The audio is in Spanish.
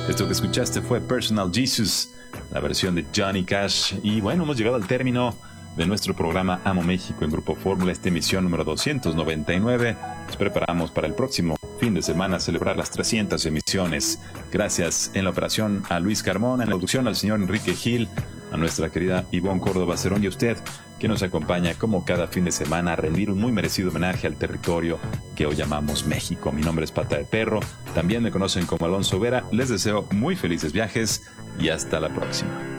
Esto que escuchaste fue Personal Jesus, la versión de Johnny Cash. Y bueno, hemos llegado al término de nuestro programa Amo México en Grupo Fórmula, esta emisión número 299. Nos preparamos para el próximo fin de semana a celebrar las 300 emisiones. Gracias en la operación a Luis Carmona, en la producción al señor Enrique Gil, a nuestra querida Ivonne Córdoba Cerón y a usted, que nos acompaña como cada fin de semana a rendir un muy merecido homenaje al territorio que hoy llamamos México. Mi nombre es Pata de Perro, también me conocen como Alonso Vera. Les deseo muy felices viajes y hasta la próxima.